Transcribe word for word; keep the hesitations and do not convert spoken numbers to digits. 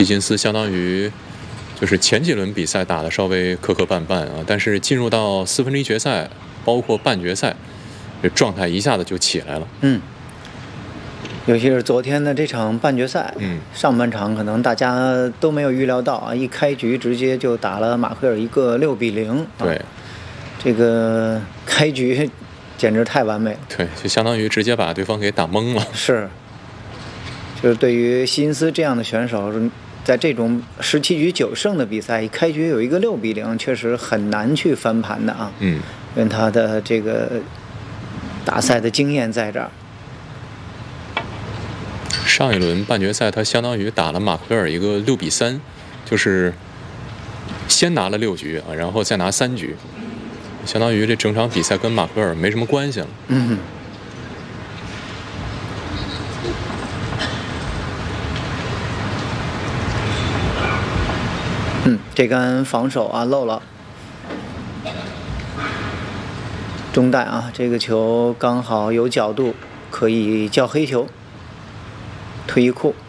希金斯相当于就是前几轮比赛打的稍微磕磕绊绊啊，但是进入到四分之一决赛，包括半决赛，这状态一下子就起来了。 嗯，尤其是昨天的这场半决赛， 嗯， 上半场可能大家都没有预料到啊，一开局直接就打了马奎尔一个六比零、啊。 对， 这个开局简直太完美了。 对，就相当于直接把对方给打懵了。 是，就是对于希金斯这样的选手，在这种十七局九胜的比赛，一开局有一个六比零，确实很难去翻盘的啊。 嗯， 因为他的这个打赛的经验在这儿。 上一轮半决赛，他相当于打了马奎尔一个六比三，就是先拿了六局啊，然后再拿三局，相当于这整场比赛跟马奎尔没什么关系了。 嗯。嗯，这杆防守啊漏了，中带啊，这个球刚好有角度，可以叫黑球，退一库。